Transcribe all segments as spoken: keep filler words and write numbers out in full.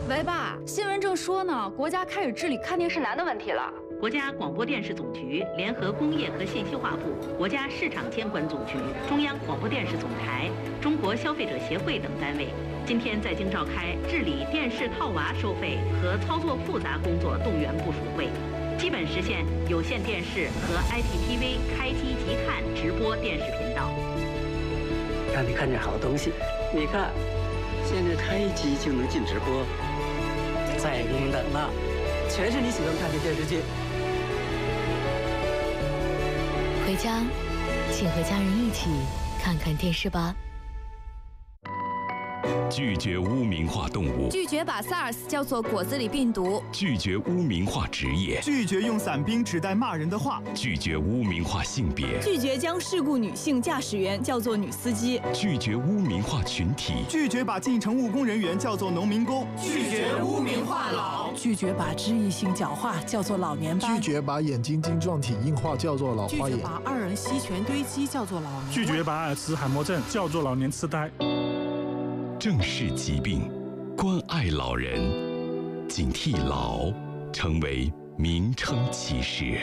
喂，爸，新闻正说呢，国家开始治理看电视难的问题了。 国家广播电视总局联合工业和信息化部、国家市场监管总局、中央广播电视总台、中国消费者协会等单位，今天在京召开治理电视套娃收费和操作复杂工作动员部署会，基本实现有线电视和 I P T V 开机即看直播电视频道。 让你看见好东西，你看，现在开机就能进直播，再不用等了，全是你喜欢看的电视剧。 回家，请和家人一起看看电视吧。 拒绝污名化动物， 拒绝把 SARS 叫做果子狸病毒， 拒绝污名化职业， 拒绝用伞兵指代骂人的话， 拒绝污名化性别， 拒绝将事故女性驾驶员叫做女司机， 拒绝污名化群体， 拒绝把进城务工人员叫做农民工， 拒绝污名化老， 拒绝把肢异性角化叫做老年斑， 拒绝把眼睛晶状体硬化叫做老花眼， 拒绝把二人烯醛堆积叫做老年， 拒绝把阿尔茨海默症叫做老年痴呆。 正视疾病，关爱老人，警惕老成为名称歧视。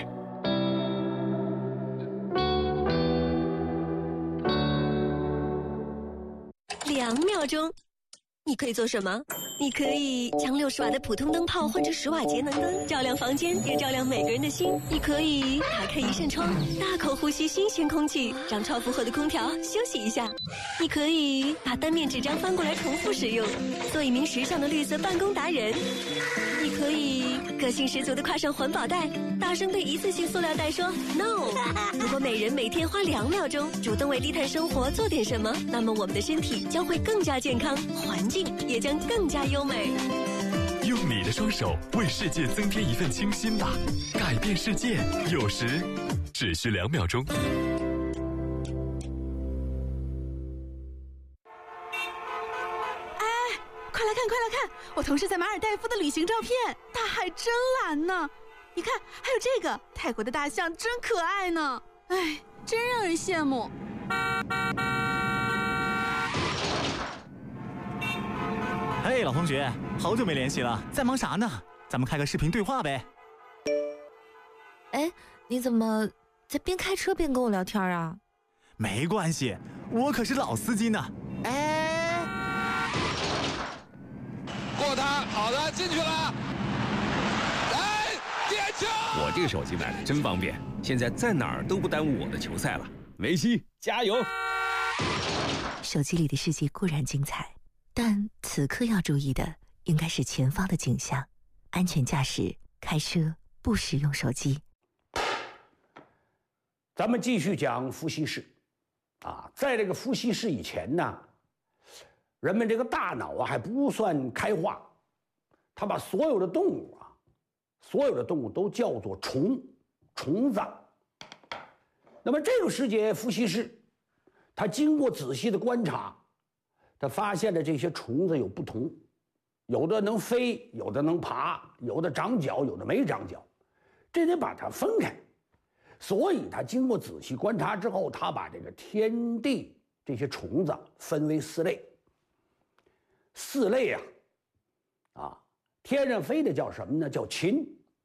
两秒钟，你可以做什么？你可以将六十瓦的普通灯泡换成十瓦节能灯，照亮房间，也照亮每个人的心。你可以打开一扇窗，大口呼吸新鲜空气，让超负荷的空调休息一下。你可以把单面纸张翻过来重复使用，做一名时尚的绿色办公达人。你可以个性十足地挎上环保袋，大声对一次性塑料袋说 no。 如果每人每天花两秒钟主动为低碳生活做点什么，那么我们的身体将会更加健康，环境也将更加优美。 用你的双手为世界增添一份清新吧，改变世界有时只需两秒钟。 快来看，快来看！我同事在马尔代夫的旅行照片，大海真蓝呢。你看，还有这个泰国的大象真可爱呢。哎，真让人羡慕。 嘿，老同学，好久没联系了，在忙啥呢？咱们开个视频对话呗。 哎，你怎么在边开车边跟我聊天啊？ 没关系，我可是老司机呢。哎。 过他，好的，进去了。哎，点球！ 我这个手机买的真方便，现在在哪儿都不耽误我的球赛了。梅西，加油！ 手机里的世界固然精彩，但此刻要注意的应该是前方的景象，安全驾驶，开车不使用手机。 咱们继续讲伏羲氏，啊，在这个伏羲氏以前呢。人们这个大脑啊还不算开化，他把所有的动物啊，所有的动物都叫做虫，虫子。那么这个世界伏羲氏，他经过仔细的观察，他发现了这些虫子有不同，有的能飞，有的能爬，有的长脚，有的没长脚，这得把它分开。所以他经过仔细观察之后，他把这个天地这些虫子分为四类。四类啊，啊，天上飞的叫什么呢？叫禽。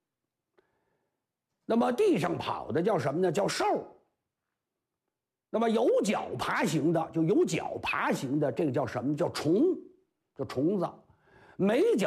那么地上跑的叫什么呢？叫兽。那么有脚爬行的，就有脚爬行的，这个叫什么？叫虫，叫虫子。没脚